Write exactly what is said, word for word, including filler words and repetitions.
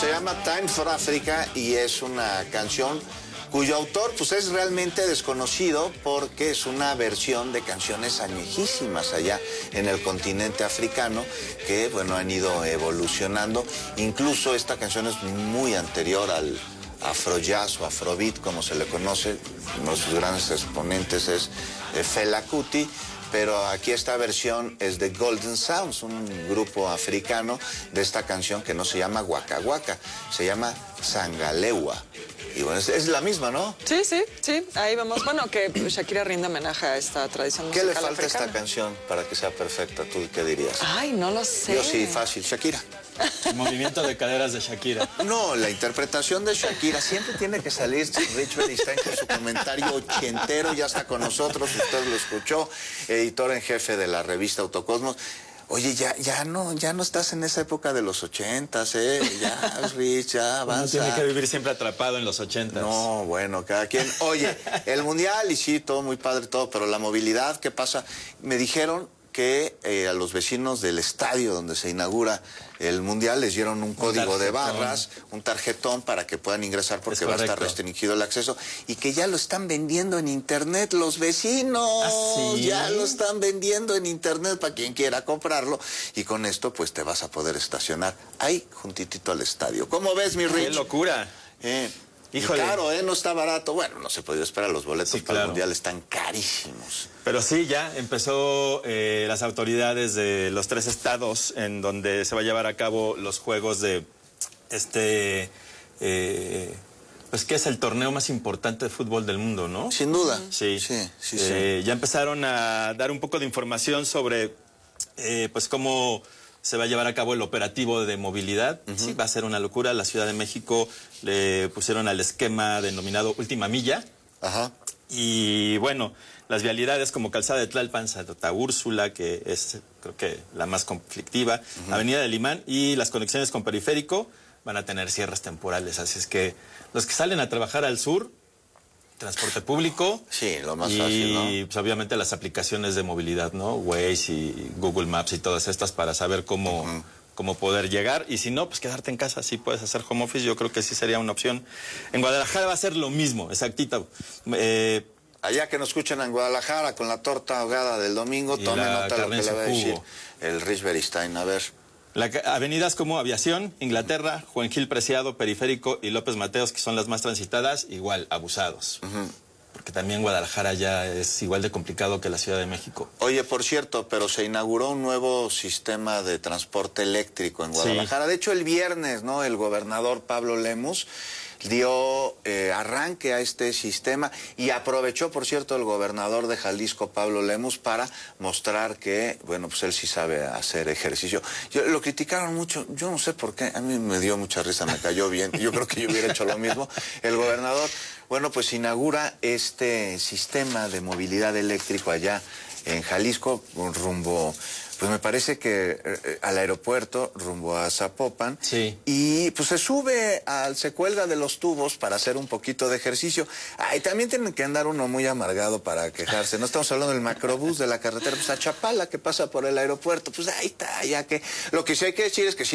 se llama Time for Africa y es una canción cuyo autor pues es realmente desconocido porque es una versión de canciones añejísimas allá en el continente africano que, bueno, han ido evolucionando. Incluso esta canción es muy anterior al afrojazz o afrobeat, como se le conoce. Uno de sus grandes exponentes es Fela Kuti, pero aquí esta versión es de Golden Sounds, un grupo africano de esta canción que no se llama Waka Waka, se llama Sangalewa. Y bueno, es, es la misma, ¿no? Sí, sí, sí, ahí vamos. Bueno, que Shakira rinde homenaje a esta tradición musical ¿Qué le falta africana. a esta canción para que sea perfecta? ¿Tú qué dirías? Ay, no lo sé. Yo sí, fácil, Shakira. El movimiento de caderas de Shakira. No, la interpretación de Shakira siempre tiene que salir. Rich Beristain con su comentario ochentero, ya está con nosotros, usted lo escuchó, editor en jefe de la revista Autocosmos. Oye, ya, ya no, ya no estás en esa época de los ochentas, ¿eh? Ya, Rich, ya avanza. Uno tiene que vivir siempre atrapado en los ochentas. No, bueno, cada quien. Oye, el mundial y sí, todo muy padre, todo, pero la movilidad, ¿qué pasa? Me dijeron que eh, a los vecinos del estadio donde se inaugura el mundial les dieron un código un de barras, un tarjetón para que puedan ingresar porque va a estar restringido el acceso y que ya lo están vendiendo en internet los vecinos. ¿Ah, sí? Ya lo están vendiendo en internet para quien quiera comprarlo y con esto pues te vas a poder estacionar ahí juntitito al estadio. ¿Cómo ves, mi Rich? ¡Qué locura! Eh, Híjole. Claro, ¿eh? No está barato. Bueno, no se podía esperar, los boletos sí, para claro. el mundial están carísimos. Pero sí, ya empezó eh, las autoridades de los tres estados en donde se va a llevar a cabo los juegos de este, eh, pues que es el torneo más importante de fútbol del mundo, ¿no? Sin duda. Sí, sí, sí, eh, sí. Ya empezaron a dar un poco de información sobre, eh, pues cómo se va a llevar a cabo el operativo de movilidad. Uh-huh. Sí, va a ser una locura. La Ciudad de México le pusieron al esquema denominado Última Milla. Ajá. Y bueno, las vialidades como Calzada de Tlalpan, Santa Úrsula, que es creo que la más conflictiva, uh-huh. Avenida del Imán y las conexiones con Periférico van a tener cierres temporales. Así es que los que salen a trabajar al sur, transporte público. Sí, lo más y, fácil, ¿no? Y pues, obviamente las aplicaciones de movilidad, ¿no? Waze y Google Maps y todas estas para saber cómo, uh-huh. cómo poder llegar. Y si no, pues quedarte en casa. Si puedes hacer home office, yo creo que sí sería una opción. En Guadalajara va a ser lo mismo, exactito. Eh, Allá que nos escuchan en Guadalajara con la torta ahogada del domingo, tome nota lo que le va a decir el Rich Beristain. A ver. La, avenidas como Aviación, Inglaterra, Juan Gil Preciado, Periférico y López Mateos, que son las más transitadas, igual, abusados. Uh-huh. Porque también Guadalajara ya es igual de complicado que la Ciudad de México. Oye, por cierto, pero se inauguró un nuevo sistema de transporte eléctrico en Guadalajara. Sí. De hecho, el viernes, ¿no? El gobernador Pablo Lemus dio eh, arranque a este sistema y aprovechó, por cierto, el gobernador de Jalisco, Pablo Lemus, para mostrar que, bueno, pues él sí sabe hacer ejercicio. Yo, lo criticaron mucho, yo no sé por qué, a mí me dio mucha risa, me cayó bien, yo creo que yo hubiera hecho lo mismo. El gobernador, bueno, pues inaugura este sistema de movilidad eléctrico allá en Jalisco, rumbo, pues me parece que eh, al aeropuerto, rumbo a Zapopan. Sí. Y pues se sube, al, se cuelga de los tubos para hacer un poquito de ejercicio. Ay, también tienen que andar uno muy amargado para quejarse. No estamos hablando del macrobús de la carretera, pues a Chapala que pasa por el aeropuerto. Pues ahí está, ya que... Lo que sí hay que decir es que sí